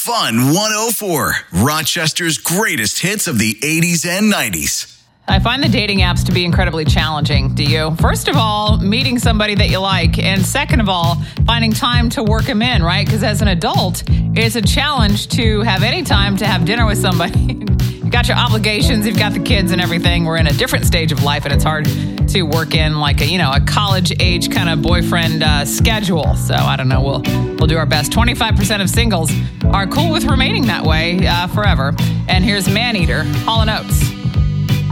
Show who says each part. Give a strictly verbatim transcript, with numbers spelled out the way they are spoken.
Speaker 1: Fun one oh four, Rochester's greatest hits of the eighties and nineties.
Speaker 2: I find the dating apps to be incredibly challenging. Do you? First of all, meeting somebody that you like. And second of all, finding time to work them in, right? Because as an adult, it's a challenge to have any time to have dinner with somebody. You've got your obligations, you've got the kids and everything. We're in a different stage of life, and it's hard to work in like a, you know, a college age kind of boyfriend uh, schedule. So I don't know. We'll we'll do our best. twenty-five percent of singles are cool with remaining that way uh, forever. And here's Maneater, Hall and Oates.